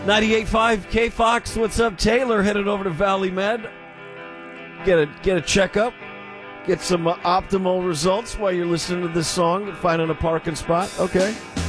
98.5 K-Fox, what's up? Taylor headed over to Valley Med. Get a checkup. Get some optimal results while you're listening to this song. Finding a parking spot. Okay.